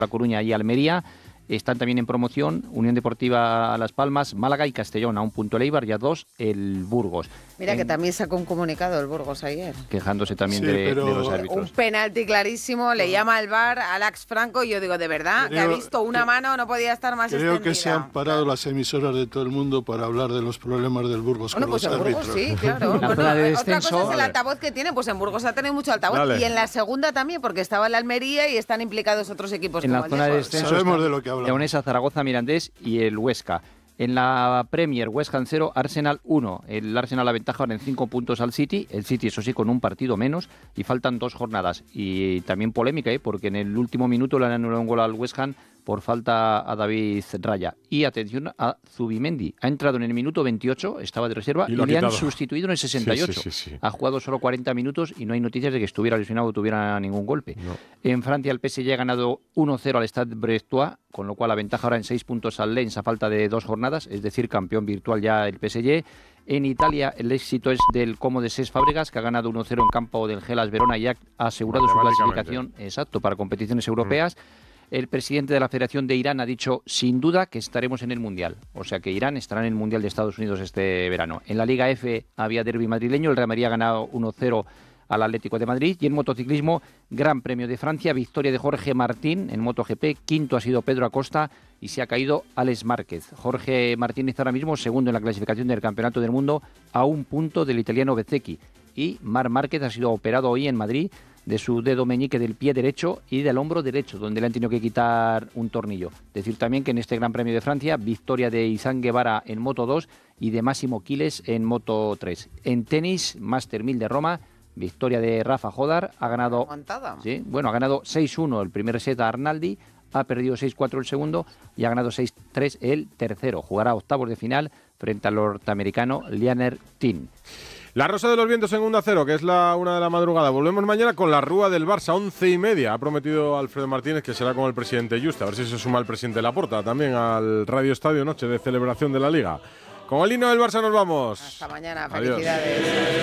La Coruña y Almería. Están también en promoción Unión Deportiva Las Palmas, Málaga y Castellón, a 1 punto el Eibar y a 2 el Burgos. Mira que también sacó un comunicado el Burgos ayer. Quejándose también de los árbitros. Un penalti clarísimo, le llama al VAR a Alex Franco y yo digo, de verdad, que ha visto una mano, no podía estar más extendida. Creo que se han parado las emisoras de todo el mundo para hablar de los problemas del Burgos con los árbitros. Burgos sí, claro. La zona de descenso, otra cosa es el altavoz que tiene, pues en Burgos ha tenido mucho altavoz y en la segunda también, porque estaba en la Almería y están implicados otros equipos en como la zona de descenso. Sabemos de lo que hablamos. Leonesa, Zaragoza, Mirandés y el Huesca. En la Premier, West Ham 0, Arsenal 1. El Arsenal aventaja ahora en 5 puntos al City. El City, eso sí, con un partido menos. Y faltan 2 jornadas. Y también polémica, porque en el último minuto le han anulado un gol al West Ham por falta a David Raya. Y atención a Zubimendi. Ha entrado en el minuto 28, estaba de reserva, y le han sustituido en el 68. Sí. Ha jugado solo 40 minutos y no hay noticias de que estuviera lesionado o tuviera ningún golpe. No. En Francia, el PSG ha ganado 1-0 al Stade Brestois, con lo cual aventaja ahora en 6 puntos al Lens a falta de 2 jornadas, es decir, campeón virtual ya el PSG. En Italia, el éxito es del Como de Cesc Fábregas, que ha ganado 1-0 en campo del Hellas Verona y ha asegurado su clasificación para competiciones europeas. El presidente de la Federación de Irán ha dicho, sin duda, que estaremos en el Mundial. O sea que Irán estará en el Mundial de Estados Unidos este verano. En la Liga F había derbi madrileño, el Real Madrid ha ganado 1-0 al Atlético de Madrid. Y en motociclismo, Gran Premio de Francia, victoria de Jorge Martín en MotoGP, quinto ha sido Pedro Acosta y se ha caído Alex Márquez. Jorge Martínez ahora mismo segundo en la clasificación del Campeonato del Mundo a 1 punto del italiano Bezzecchi. Y Marc Márquez ha sido operado hoy en Madrid de su dedo meñique del pie derecho y del hombro derecho, donde le han tenido que quitar un tornillo. Decir también que en este Gran Premio de Francia, victoria de Izan Guevara en Moto 2 y de Máximo Quiles en Moto 3. En tenis, Master 1000 de Roma, victoria de Rafa Jodar, ha ganado 6-1 el primer set a Arnaldi, ha perdido 6-4 el segundo y ha ganado 6-3 el tercero. Jugará octavos de final frente al norteamericano Lianer Tin. La Rosa de los Vientos en Onda Cero, que es la 1 de la madrugada. Volvemos mañana con la Rúa del Barça, 11:30. Ha prometido Alfredo Martínez que será con el presidente Yuste. A ver si se suma el presidente Laporta también al Radio Estadio Noche de celebración de la Liga. Con el himno del Barça nos vamos. Hasta mañana, Adiós. felicidades.